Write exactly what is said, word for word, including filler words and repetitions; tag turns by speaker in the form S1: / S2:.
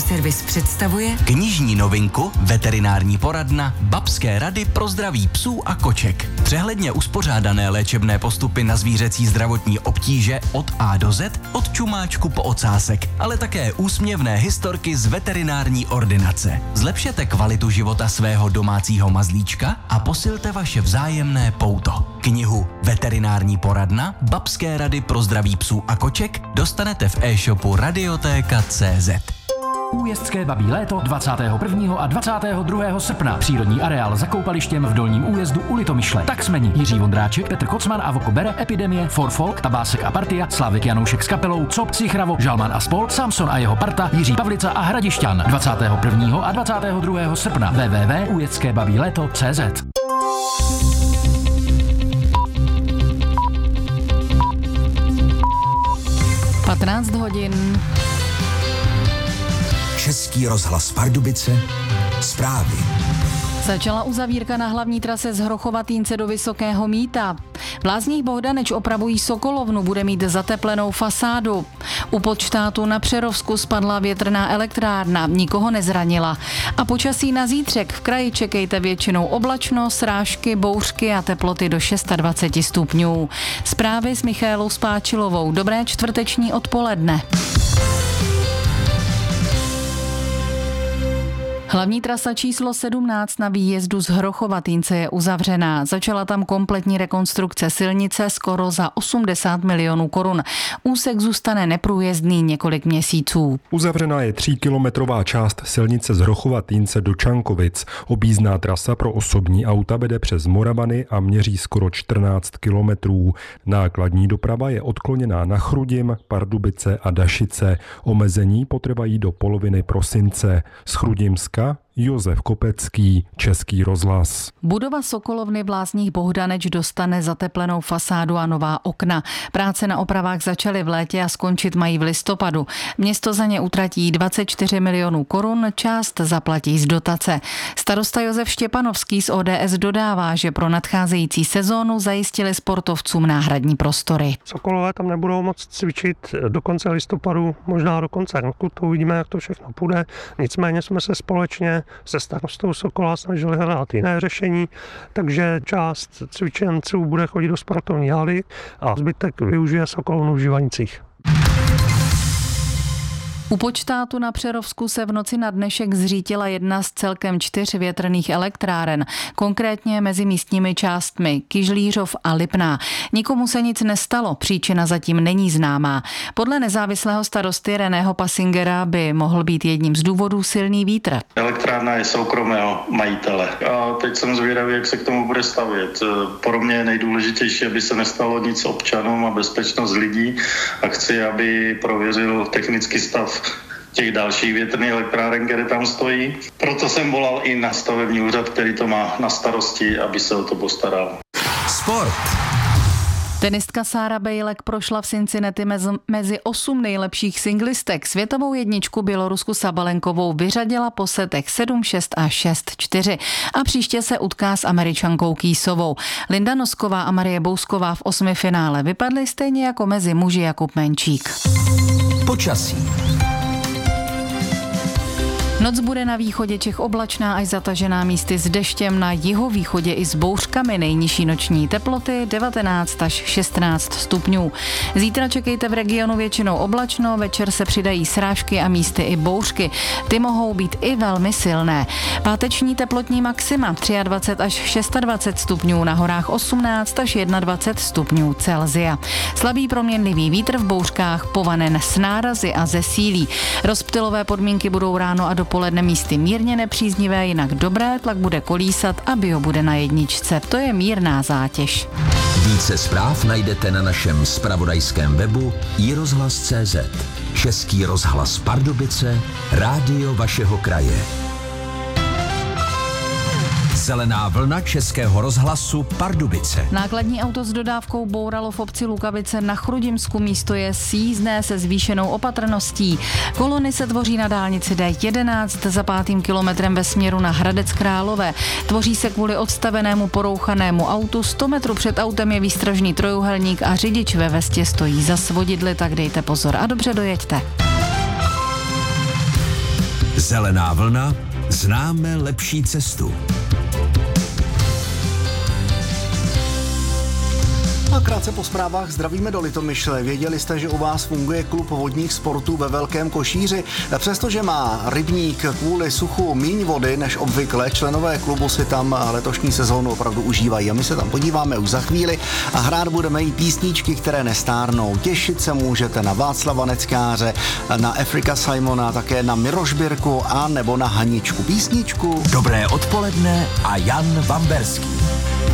S1: Agroservice představuje
S2: knižní novinku Veterinární poradna Babské rady pro zdraví psů a koček. Přehledně uspořádané léčebné postupy na zvířecí zdravotní obtíže od A do Z, od čumáčku po ocásek, ale také úsměvné historky z veterinární ordinace. Zlepšete kvalitu života svého domácího mazlíčka a posilte vaše vzájemné pouto. Knihu Veterinární poradna Babské rady pro zdraví psů a koček dostanete v e-shopu radiotéka tečka cé zet.
S3: Újezdské babí léto dvacátého prvního a dvacátého druhého srpna. Přírodní areál za koupalištěm v Dolním Újezdu u Litomyšle. Tak smení Jiří Vondráček, Petr Kocman a Voko Bere, Epidemie, For Folk, Tabásek a Partia, Slávek Janoušek s kapelou, Cop, Cichravo, Žalman a spol, Samson a jeho parta, Jiří Pavlica a Hradišťan. dvacátého prvního a dvacátého druhého srpna. w w w tečka újezdské babí léto tečka cé zet.
S4: patnáct hodin.
S5: Český rozhlas Pardubice, zprávy.
S4: Začala uzavírka na hlavní trase z Hrochovatýnce do Vysokého Mýta. V Lázních Bohdaneč opravují Sokolovnu, bude mít zateplenou fasádu. U Počtátu na Přerovsku spadla větrná elektrárna, nikoho nezranila. A počasí na zítřek v kraji čekejte většinou oblačno, srážky, bouřky a teploty do dvacet šest stupňů. Zprávy s Michaelou Spáčilovou. Dobré čtvrteční odpoledne. Hlavní trasa číslo sedmnáct na výjezdu z Hrochovatýnce je uzavřená. Začala tam kompletní rekonstrukce silnice skoro za osmdesát milionů korun. Úsek zůstane neprůjezdný několik měsíců.
S6: Uzavřená je tříkilometrová část silnice z Hrochovatýnce do Čankovic. Objízdná trasa pro osobní auta vede přes Moravany a měří skoro čtrnáct kilometrů. Nákladní doprava je odkloněná na Chrudim, Pardubice a Dašice. Omezení potrvají do poloviny prosince. Z Chrudimska Josef Kopecký, Český rozhlas.
S4: Budova Sokolovny v Lázních Bohdaneč dostane zateplenou fasádu a nová okna. Práce na opravách začaly v létě a skončit mají v listopadu. Město za ně utratí dvacet čtyři milionů korun, část zaplatí z dotace. Starosta Josef Štěpanovský z O D S dodává, že pro nadcházející sezónu zajistili sportovcům náhradní prostory.
S7: Sokolové tam nebudou moc cvičit do konce listopadu, možná do konce roku, to uvidíme, jak to všechno půjde. Nicméně jsme se společně se starostou Sokola snažili hledat jiné řešení, takže část cvičenců bude chodit do sportovní haly a zbytek využije Sokolovnu v Živanicích.
S4: U Počtátu na Přerovsku se v noci na dnešek zřítila jedna z celkem čtyř větrných elektráren, konkrétně mezi místními částmi Kyžlířov a Lipná. Nikomu se nic nestalo, příčina zatím není známá. Podle nezávislého starosty Reného Passingera by mohl být jedním z důvodů silný vítr.
S8: Elektrárna je soukromého majitele a teď jsem zvědavý, jak se k tomu bude stavět. Pro mě je nejdůležitější, aby se nestalo nic občanům a bezpečnost lidí a chci, aby prověřil technický stav těch dalších větrných elektráren, které tam stojí. Proto jsem volal i na stavební úřad, který to má na starosti, aby se o to postaral.
S5: Sport.
S4: Tenistka Sára Bejlek prošla v Cincinnati mezi, mezi osm nejlepších singlistek. Světovou jedničku Bělorusku Sabalenkovou vyřadila po setech sedm šest a šest čtyři a příště se utká s Američankou Kýsovou. Linda Nosková a Marie Bousková v osmi finále vypadly stejně jako mezi muži Jakub Menčík.
S5: Počasí.
S4: Noc bude na východě Čech oblačná až zatažená místy s deštěm, na jihovýchodě i s bouřkami. Nejnižší noční teploty devatenáct až šestnáct stupňů. Zítra čekejte v regionu většinou oblačno, večer se přidají srážky a místy i bouřky. Ty mohou být i velmi silné. Páteční teplotní maxima dvacet tři až dvacet šest stupňů, na horách osmnáct až dvacet jedna stupňů Celsia. Slabý proměnlivý vítr v bouřkách povanen s nárazy a ze sílí. Rozptylové podmínky budou ráno a dopoledne místy mírně nepříznivé, jinak dobré, tlak bude kolísat a bio bude na jedničce. To je mírná zátěž.
S5: Více zpráv najdete na našem zpravodajském webu i rozhlas tečka cé zet. Český rozhlas Pardubice, rádio vašeho kraje. Zelená vlna Českého rozhlasu Pardubice.
S4: Nákladní auto s dodávkou bouralo v obci Lukavice na Chrudimsku. Místo je sjízdné se zvýšenou opatrností. Kolony se tvoří na dálnici D jedenáct za pátým kilometrem ve směru na Hradec Králové. Tvoří se kvůli odstavenému porouchanému autu. sto metrů před autem je výstražný trojúhelník a řidič ve vestě stojí za svodidly, tak dejte pozor a dobře dojeďte.
S5: Zelená vlna, známe lepší cestu.
S1: A krátce po zprávách zdravíme do Litomyšle. Věděli jste, že u vás funguje klub vodních sportů ve Velkém Košíři? Přestože má rybník kvůli suchu míň vody než obvykle, členové klubu si tam letošní sezónu opravdu užívají. A my se tam podíváme už za chvíli a hrát budeme i písničky, které nestárnou. Těšit se můžete na Václava Neckáře, na Afrika Simona, také na Miroš Birku a nebo na Haničku. Písničku.
S5: Dobré odpoledne a Jan Vamberský.